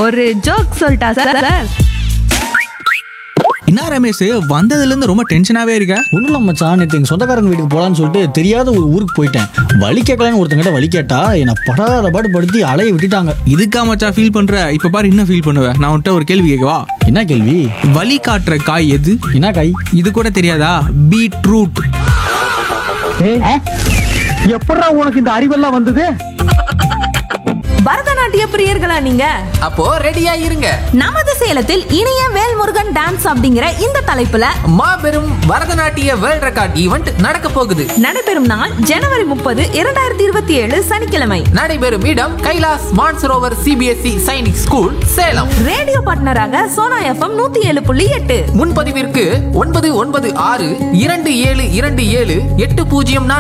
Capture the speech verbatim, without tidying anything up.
ஒரு ஜோக் சொல்லிட்டா sir sir என்ன ரமேஷ், வந்ததுல இருந்து ரொம்ப டென்ஷனாவே இருக்க? ஒன்றும் இல்லை மச்சான், நேற்று எங்கள் சொந்தக்காரங்க வீட்டுக்கு போகலான்னு சொல்லிட்டு தெரியாத ஒரு ஊருக்கு போயிட்டேன். வழி கேட்கலான்னு ஒருத்தங்கிட்ட வழி கேட்டா என்னை படாத பாடு படுத்தி அலைய விட்டுட்டாங்க. இதுக்கா மச்சான் ஃபீல் பண்ற? இப்ப பாரு என்ன ஃபீல் பண்ணுவேன். நான் உன்கிட்ட ஒரு கேள்வி கேட்கவா? என்ன கேள்வி? வழி காட்டுற காய் எது? என்ன காய்? இது கூட தெரியாதா? பீட்ரூட். எப்படா உனக்கு இந்த அறிவெல்லாம் வந்தது? பரதநாட்டிய பிரியர்களா நீங்க? அப்போ ரெடியா இருங்க. நமது சேலத்தில் இனிய வேல்முருகன் டான்ஸ் அப்படிங்கிற இந்த தலைப்புல மாபெரும் பரதநாட்டிய வேர்ல்ட் ரெக்கார்ட் ஈவெண்ட் நடக்க போகுது. நடைபெறும் நாள் ஜனவரி முப்பது இரண்டாயிரத்தி இருபத்தி ஏழு சனிக்கிழமை. நடைபெறும் இடம் Kailash Mansarovar CBSE Sainik school, Salem. Radio பார்ட்னராக சோனா எஃப்எம் நூத்தி ஏழு புள்ளி எட்டு. முன்பதிவிற்கு ஒன்பது ஒன்பது ஆறு இரண்டு ஏழு இரண்டு ஏழு எட்டு பூஜ்ஜியம்